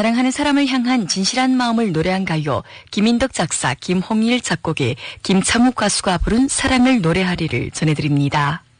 사랑하는 사람을 향한 진실한 마음을 노래한 가요 김인덕 작사, 김홍일 작곡의 김창욱 가수가 부른 사랑을 노래하리를 전해드립니다.